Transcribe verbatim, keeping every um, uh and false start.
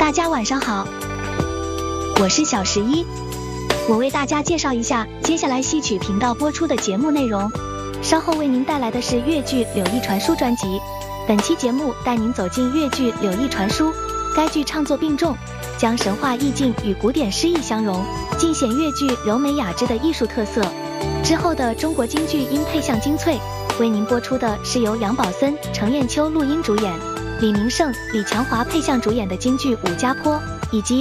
大家晚上好，我是小十一，我为大家介绍一下接下来戏曲频道播出的节目内容。稍后为您带来的是粤剧《柳毅传书》专辑，本期节目带您走进粤剧《柳毅传书》，该剧唱作并重，将神话意境与古典诗意相融，尽显粤剧柔美雅致的艺术特色。之后的中国京剧因配相精粹，为您播出的是由杨宝森、程砚秋录音主演，李明胜、李强华配相主演的京剧《武家坡》，以及